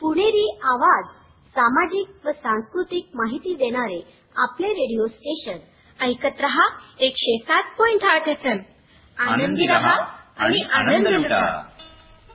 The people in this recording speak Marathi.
पुणेरी आवाज, सामाजिक व सांस्कृतिक माहिती देणारे आपले रेडिओ स्टेशन. ऐकत रहा 107.8 FM. आनंदी रहा आणि आनंद लुटा.